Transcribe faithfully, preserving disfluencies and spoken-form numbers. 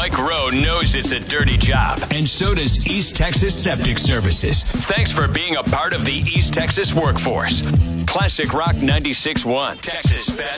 Mike Rowe knows it's a dirty job, and so does East Texas Septic Services. Thanks for being a part of the East Texas workforce. Classic Rock ninety-six point one, Texas Best.